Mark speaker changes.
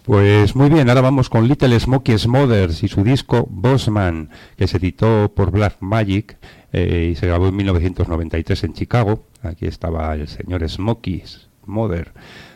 Speaker 1: Pues muy bien, ahora vamos con Little Smokey Smothers y su disco Bossman, que se editó por Black Magic y se grabó en 1993 en Chicago. Aquí estaba el señor Smokey Smother